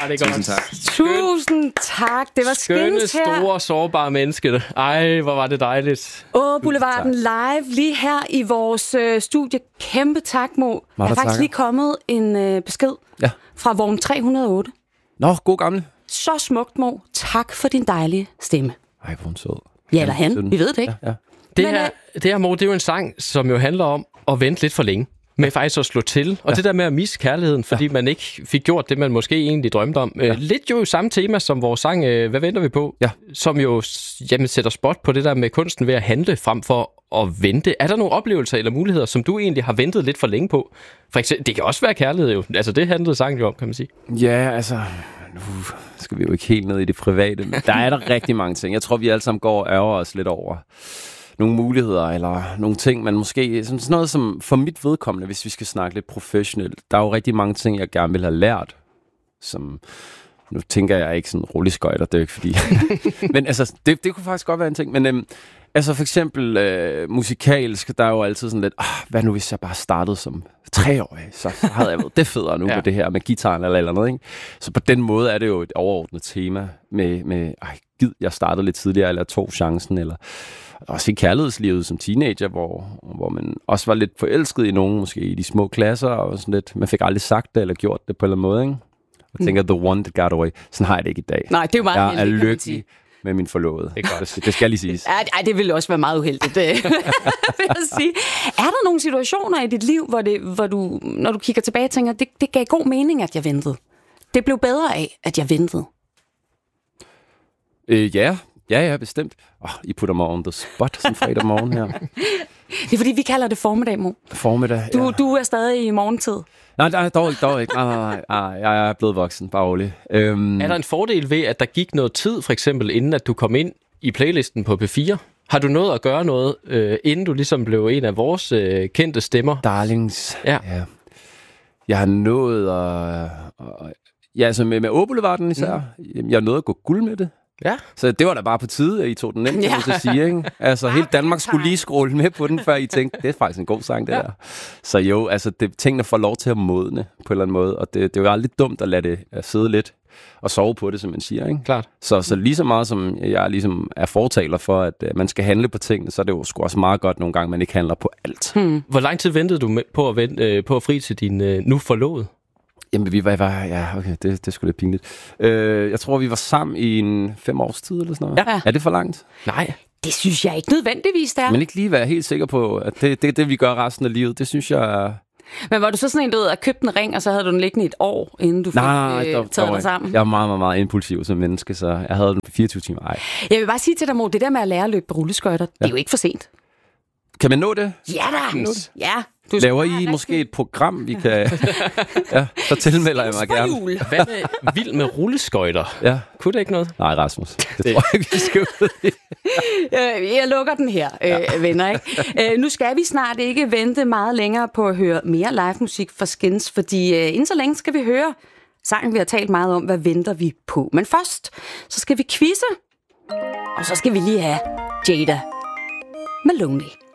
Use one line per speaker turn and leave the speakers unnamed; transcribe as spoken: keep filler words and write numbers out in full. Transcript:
Ah, det er godt.
Tusind tak.
Tusind tak. Det var
Skønne,
skins her.
store, sårbare menneske. Ej, hvor var det dejligt.
Åh, Boulevarden live lige her i vores øh, studie. Kæmpe tak, Mo. Der er faktisk
takker.
lige kommet en øh, besked
Ja.
fra vogn tre hundrede og otte.
Nå, god gammel.
Så smukt, Mo. Tak for din dejlige stemme.
Ej, hvor hun sød.
Ja, eller han.
Søden.
Vi ved det ikke.
Ja, ja.
Det
Men,
her, det her, Mo, det er jo en sang, som jo handler om at vente lidt for længe. Med faktisk at slå til. Og ja. det der med at misse kærligheden, fordi ja. man ikke fik gjort det, man måske egentlig drømte om. Ja. Lidt jo samme tema som vores sang, Hvad venter vi på?
Ja.
Som jo jamen, sætter spot på det der med kunsten ved at handle frem for at vente. Er der nogle oplevelser eller muligheder, som du egentlig har ventet lidt for længe på? For eksempel, det kan også være kærlighed jo. Altså det handlede sangen jo om, kan man sige.
Ja, altså... Nu skal vi jo ikke helt ned i det private, men der er der rigtig mange ting. Jeg tror, vi alle sammen går og ærger os lidt over nogle muligheder, eller nogle ting, man måske... Sådan noget som for mit vedkommende, hvis vi skal snakke lidt professionelt, der er jo rigtig mange ting, jeg gerne vil have lært, som... Nu tænker jeg ikke sådan rulleskøjter, det er ikke fordi... men altså, det, det kunne faktisk godt være en ting, men... Øhm, altså for eksempel øh, musikalsk, der er jo altid sådan lidt, ah, hvad nu hvis jeg bare startede som treårig, så, så havde jeg været det federe nu ja. med det her, med gitaren eller eller noget, ikke? Så på den måde er det jo et overordnet tema med, med ej, gid, jeg startede lidt tidligere, eller tog chancen, eller også i kærlighedslivet som teenager, hvor, hvor man også var lidt forelsket i nogen, måske i de små klasser, og sådan lidt, man fik aldrig sagt det, eller gjort det på en eller anden måde, ikke? Og tænker, the one that got away. Sådan har jeg det ikke i dag.
Nej, det er jo meget
jeg
heldigt,
er
kan man
lykkelig
sige.
med min forlovede. Det, det, det skal lige siges.
Ej, det ville også være meget uheldigt, det, vil jeg sige. Er der nogle situationer i dit liv, hvor, det, hvor du, når du kigger tilbage, tænker, det, det gav god mening, at jeg ventede? Det blev bedre af, at jeg ventede?
Øh, ja, ja, ja, bestemt. Oh, I putter mig on the spot sådan fredag morgen her.
Det er fordi, vi kalder det formiddag, Mo.
Formiddag,
Du,
ja.
du er stadig i morgentid.
Nej, nej, dog ikke, dog ikke. Nej, nej, nej, jeg er blevet voksen, bare rolig. Øhm,
Er der en fordel ved, at der gik noget tid, for eksempel, inden at du kom ind i playlisten på P fire? Har du nået at gøre noget, øh, inden du ligesom blev en af vores øh, kendte stemmer?
Darlings.
Ja.
ja. Jeg har nået at... at ja, altså med, med Åboulevarden især. Mm. Jeg har nået at gå guld med det.
Ja.
Så det var da bare på tide, at I tog den nemt, kan man så sige, ikke? Altså, hele Danmark skulle lige scrolle med på den, før I tænkte, det er faktisk en god sang, det ja. der. Så jo, altså, det, tingene får lov til at modne på en eller anden måde, og det, det er jo aldrig dumt at lade det at sidde lidt og sove på det, som man siger, ikke?
Klart.
Så, så lige så meget som jeg ligesom er fortaler for, at uh, man skal handle på tingene, så er det jo sgu også meget godt nogle gange, man ikke handler på alt.
Hmm. Hvor lang tid ventede du med, på, at vente, øh, på at fri til din øh, nu forlovede?
Jamen, vi var, var ja, okay, det, det er sgu lidt pinligt. Øh, jeg tror, vi var sammen i en fem års tid, eller sådan noget.
Ja.
Er det for langt?
Nej.
Det synes jeg ikke nødvendigvis, der.
Men ikke lige være helt sikker på, at det, det, det vi gør resten af livet, det synes jeg er...
Men var du så sådan en, du ved, at købte en ring, og så havde du den liggende et år, inden du fik
Nej,
øh,
der,
taget
der
dig sammen?
Jeg er meget, meget, meget impulsiv som menneske, så jeg havde den på fireogtyve timer. Ej.
Jeg vil bare sige til dig, Mo, det der med at lære at løbe på rulleskøjter, ja. det er jo ikke for sent.
Kan man nå det?
Ja da! Ja. Du
Laver I måske et program, vi kan... ja, så tilmelder jeg mig gerne.
Hvad med vild med rulleskøjter?
Ja.
Kunne det ikke noget?
Nej, Rasmus. Det tror jeg ikke, vi skal ud i.
Jeg lukker den her, øh, ja. venner. Ikke? Øh, nu skal vi snart ikke vente meget længere på at høre mere live musik fra Skins, fordi øh, inden så længe skal vi høre sangen, vi har talt meget om, hvad venter vi på. Men først, så skal vi quizze, og så skal vi lige have Jada med Lonely.